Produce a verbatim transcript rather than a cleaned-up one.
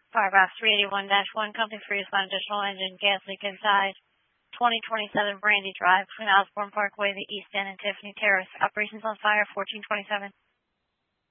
Paragraph three eighty-one dash one, company for use on additional engine, gas leak inside twenty twenty-seven Brandy Drive between Osborne Parkway, the East End, and Tiffany Terrace. Operations on fire, fourteen twenty-seven.